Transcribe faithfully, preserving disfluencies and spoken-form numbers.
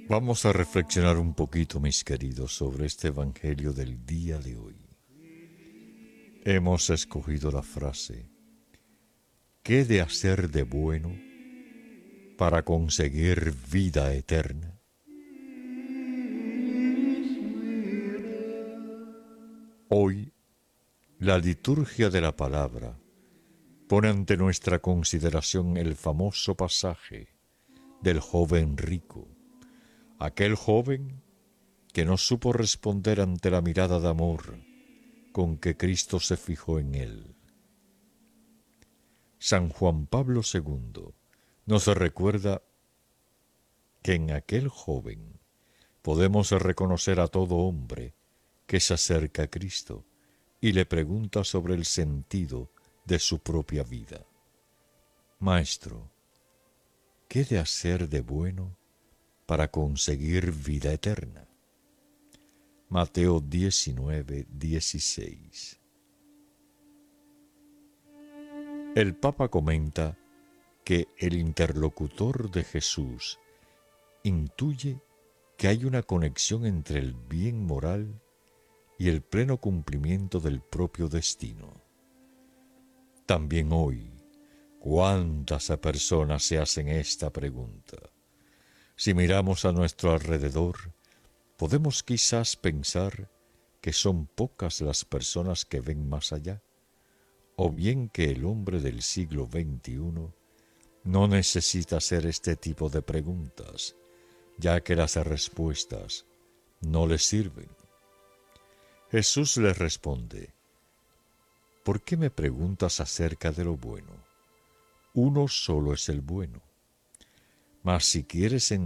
Vamos a reflexionar un poquito, mis queridos, sobre este Evangelio del día de hoy. Hemos escogido la frase: ¿qué de hacer de bueno para conseguir vida eterna? Hoy, la liturgia de la palabra pone ante nuestra consideración el famoso pasaje del joven rico, aquel joven que no supo responder ante la mirada de amor con que Cristo se fijó en él. San Juan Pablo segundo nos recuerda que en aquel joven podemos reconocer a todo hombre que se acerca a Cristo y le pregunta sobre el sentido de su propia vida. Maestro, ¿qué de hacer de bueno para conseguir vida eterna? Mateo diecinueve, dieciséis. El Papa comenta que el interlocutor de Jesús intuye que hay una conexión entre el bien moral y el pleno cumplimiento del propio destino. También hoy, ¿cuántas personas se hacen esta pregunta? Si miramos a nuestro alrededor, podemos quizás pensar que son pocas las personas que ven más allá, o bien que el hombre del siglo veintiuno no necesita hacer este tipo de preguntas, ya que las respuestas no les sirven. Jesús les responde: ¿por qué me preguntas acerca de lo bueno? Uno solo es el bueno. Mas si quieres